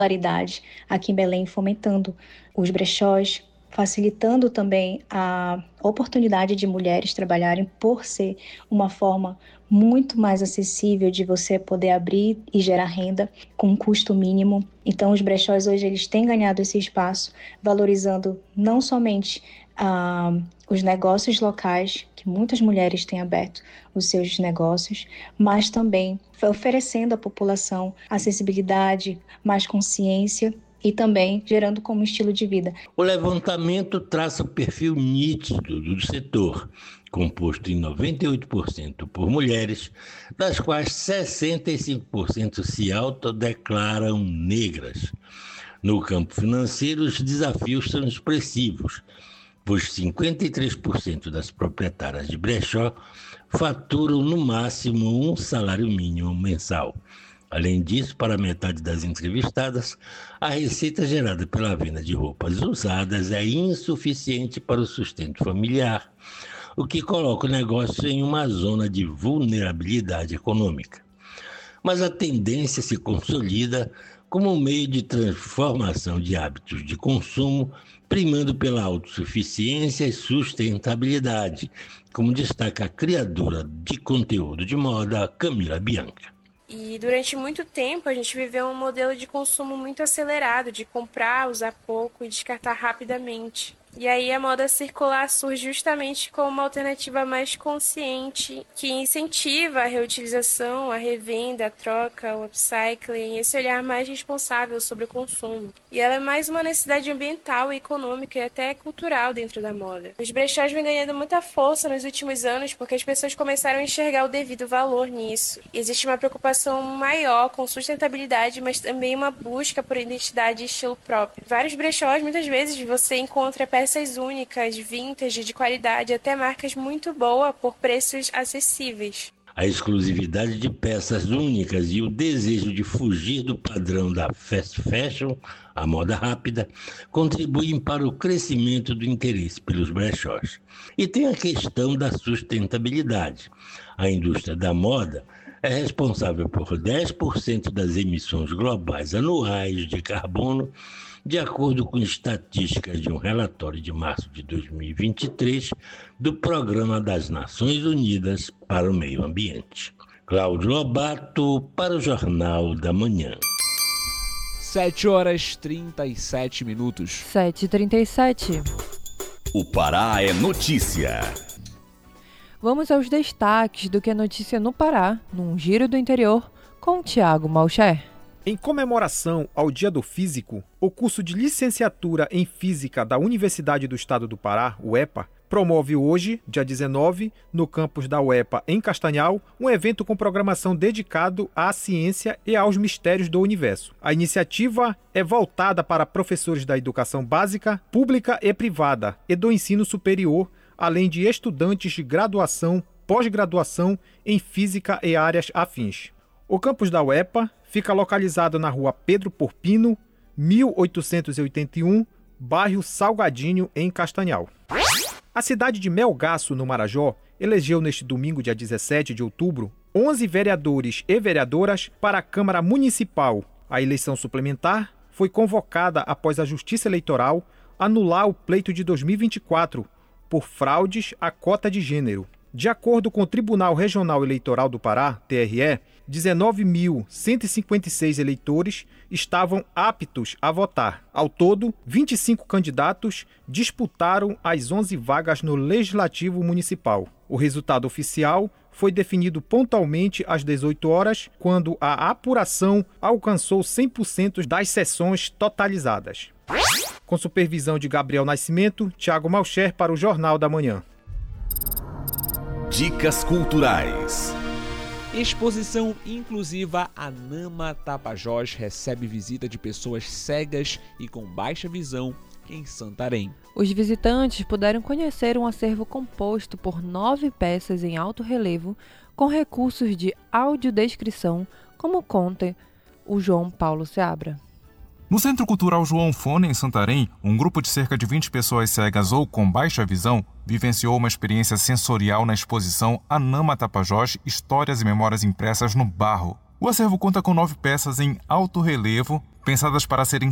escolaridade aqui em Belém, fomentando os brechós, facilitando também a oportunidade de mulheres trabalharem por ser uma forma muito mais acessível de você poder abrir e gerar renda com um custo mínimo. Então, os brechós hoje eles têm ganhado esse espaço, valorizando não somente os negócios locais, que muitas mulheres têm aberto os seus negócios, mas também oferecendo à população acessibilidade, mais consciência e também gerando como estilo de vida. O levantamento traça o perfil nítido do setor, composto em 98% por mulheres, das quais 65% se autodeclaram negras. No campo financeiro, os desafios são expressivos, pois 53% das proprietárias de brechó faturam no máximo um salário mínimo mensal. Além disso, para metade das entrevistadas, a receita gerada pela venda de roupas usadas é insuficiente para o sustento familiar, o que coloca o negócio em uma zona de vulnerabilidade econômica. Mas a tendência se consolida como um meio de transformação de hábitos de consumo, primando pela autossuficiência e sustentabilidade, como destaca a criadora de conteúdo de moda, Camila Bianca. E durante muito tempo a gente viveu um modelo de consumo muito acelerado, de comprar, usar pouco e descartar rapidamente. E aí a moda circular surge justamente como uma alternativa mais consciente, que incentiva a reutilização, a revenda, a troca, o upcycling, esse olhar mais responsável sobre o consumo. E ela é mais uma necessidade ambiental, econômica e até cultural dentro da moda. Os brechós vêm ganhando muita força nos últimos anos porque as pessoas começaram a enxergar o devido valor nisso. Existe uma preocupação maior com sustentabilidade, mas também uma busca por identidade e estilo próprio. Vários brechós, muitas vezes, você encontra peças únicas, vintage, de qualidade, até marcas muito boas por preços acessíveis. A exclusividade de peças únicas e o desejo de fugir do padrão da fast fashion, a moda rápida, contribuem para o crescimento do interesse pelos brechós. E tem a questão da sustentabilidade. A indústria da moda é responsável por 10% das emissões globais anuais de carbono, de acordo com estatísticas de um relatório de março de 2023 do Programa das Nações Unidas para o Meio Ambiente. Cláudio Lobato, para o Jornal da Manhã. 7h37. 7h37. O Pará é notícia. Vamos aos destaques do que é notícia no Pará, num giro do interior, com Tiago Malcher. Em comemoração ao Dia do Físico, o curso de Licenciatura em Física da Universidade do Estado do Pará, UEPA, promove hoje, dia 19, no campus da UEPA em Castanhal, um evento com programação dedicado à ciência e aos mistérios do universo. A iniciativa é voltada para professores da educação básica, pública e privada e do ensino superior, além de estudantes de graduação, pós-graduação em física e áreas afins. O campus da UEPA fica localizado na rua Pedro Porpino, 1881, bairro Salgadinho, em Castanhal. A cidade de Melgaço, no Marajó, elegeu neste domingo, dia 17 de outubro, 11 vereadores e vereadoras para a Câmara Municipal. A eleição suplementar foi convocada após a Justiça Eleitoral anular o pleito de 2024 por fraudes à cota de gênero. De acordo com o Tribunal Regional Eleitoral do Pará, TRE, 19.156 eleitores estavam aptos a votar. Ao todo, 25 candidatos disputaram as 11 vagas no Legislativo Municipal. O resultado oficial foi definido pontualmente às 18 horas, quando a apuração alcançou 100% das sessões totalizadas. Com supervisão de Gabriel Nascimento, Tiago Malcher para o Jornal da Manhã. Dicas culturais. Exposição inclusiva Anama Tapajós recebe visita de pessoas cegas e com baixa visão em Santarém. Os visitantes puderam conhecer um acervo composto por 9 peças em alto relevo com recursos de audiodescrição, como conta o João Paulo Seabra. No Centro Cultural João Fone, em Santarém, um grupo de cerca de 20 pessoas cegas ou com baixa visão vivenciou uma experiência sensorial na exposição Anama Tapajós, Histórias e Memórias Impressas no Barro. O acervo conta com 9 peças em alto relevo, pensadas para serem